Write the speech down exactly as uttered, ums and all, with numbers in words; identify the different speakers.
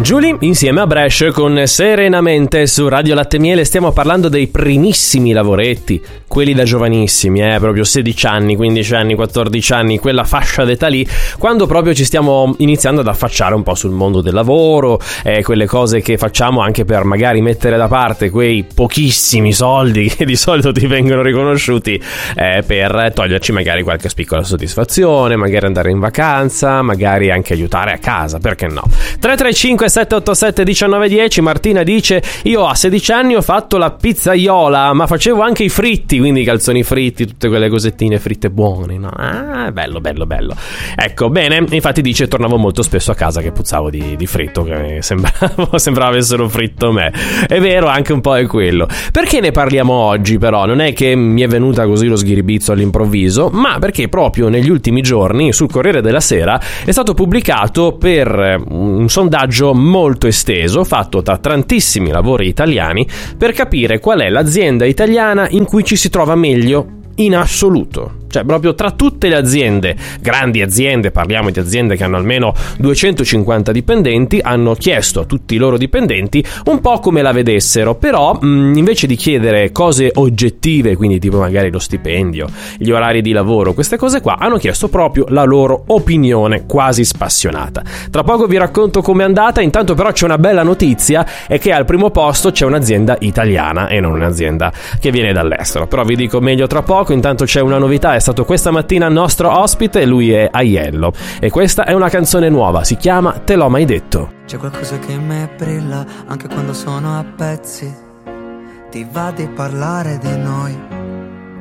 Speaker 1: Giulia insieme a Brescia con Serenamente su Radio Latte Miele. Stiamo parlando dei primissimi lavoretti, quelli da giovanissimi, eh, proprio sedici anni, quindici anni, quattordici anni, quella fascia d'età lì, quando proprio ci stiamo iniziando ad affacciare un po' sul mondo del lavoro, eh, quelle cose che facciamo anche per magari mettere da parte quei pochissimi soldi che di solito ti vengono riconosciuti, eh, per toglierci magari qualche piccola soddisfazione, magari andare in vacanza, magari anche aiutare a casa, perché no? tre tre cinque sette otto sette uno nove uno zero. Martina dice: io a sedici anni ho fatto la pizzaiola, ma facevo anche i fritti, quindi i calzoni fritti, tutte quelle cosettine fritte buone, no? Ah, bello, bello, bello. Ecco, bene, infatti dice: tornavo molto spesso a casa che puzzavo di, di fritto, che sembrava, sembrava avessero fritto me. È vero, anche un po' è quello. Perché ne parliamo oggi, però? Non è che mi è venuta così lo schiribizzo all'improvviso, ma perché proprio negli ultimi giorni sul Corriere della Sera è stato pubblicato per un sondaggio molto esteso fatto tra tantissimi lavori italiani per capire qual è l'azienda italiana in cui ci si trova meglio in assoluto. Cioè proprio tra tutte le aziende, grandi aziende, parliamo di aziende che hanno almeno duecentocinquanta dipendenti, hanno chiesto a tutti i loro dipendenti un po' come la vedessero, però mh, invece di chiedere cose oggettive, quindi tipo magari lo stipendio, gli orari di lavoro, queste cose qua, hanno chiesto proprio la loro opinione quasi spassionata. Tra poco vi racconto com'è andata, intanto però c'è una bella notizia, è che al primo posto c'è un'azienda italiana e non un'azienda che viene dall'estero, però vi dico meglio tra poco. Intanto c'è una novità, è stato questa mattina il nostro ospite, lui è Aiello e questa è una canzone nuova, si chiama Te l'ho mai detto.
Speaker 2: C'è qualcosa che mi brilla anche quando sono a pezzi, ti va di parlare di noi,